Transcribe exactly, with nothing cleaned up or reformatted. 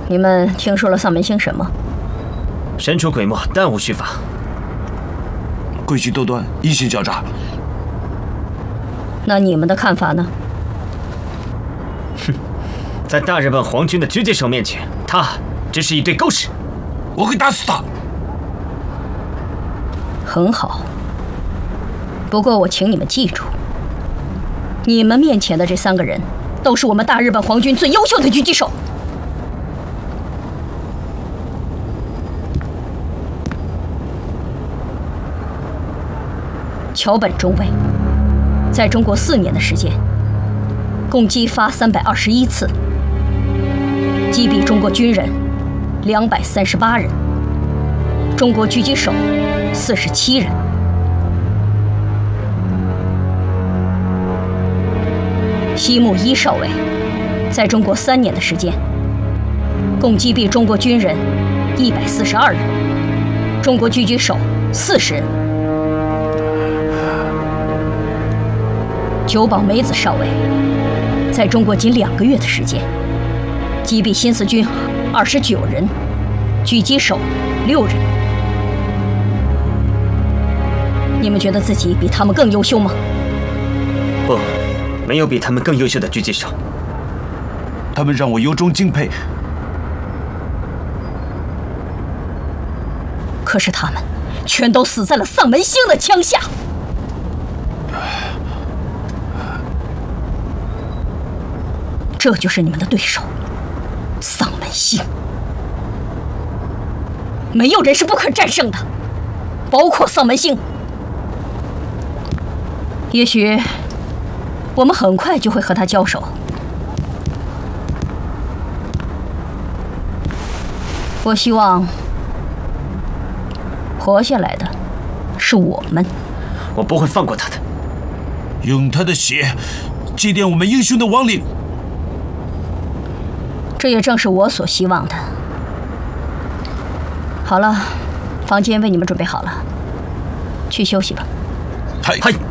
你们听说了丧门星什么？ 神出鬼没，弹无虚发。 诡计多端，异性狡诈。 那你们的看法呢？ 哼，在大日本皇军的狙击手面前，他只是一堆狗屎。 我会打死他。 很好。不过我请你们记住，你们面前的这三个人，都是我们大日本皇军最优秀的狙击手。桥本中尉，在中国四年的时间，共击发三百二十一次，击毙中国军人两百三十八人，中国狙击手四十七人。西木一少尉，在中国三年的时间，共击毙中国军人一百四十二人，中国狙击手四十人。久保美子少尉，在中国仅两个月的时间，击毙新四军二十九人，狙击手六人。你们觉得自己比他们更优秀吗？ 不，没有比他们更优秀的狙击手。 他们让我由衷敬佩。 可是他们全都死在了丧门星的枪下。这就是你们的对手，丧门星。没有人是不可战胜的，包括丧门星。也许我们很快就会和他交手。我希望活下来的是我们。 我不会放过他的。 用他的血祭奠我们英雄的亡灵。 这也正是我所希望的。好了，房间为你们准备好了，去休息吧。 嗨。 嗨。